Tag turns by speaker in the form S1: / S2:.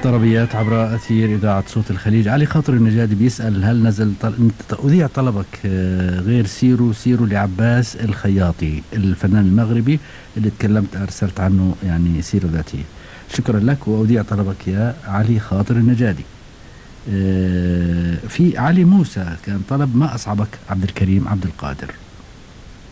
S1: طربيات عبر أثير إذاعة صوت الخليج. علي خاطر النجادي بيسأل هل نزل أذيع طلبك غير سيرو لعباس الخياطي الفنان المغربي اللي تكلمت أرسلت عنه يعني سيرة ذاتية. شكرا لك وأذيع طلبك يا علي خاطر النجادي. في علي موسى كان طلب ما أصعبك عبد الكريم عبد القادر.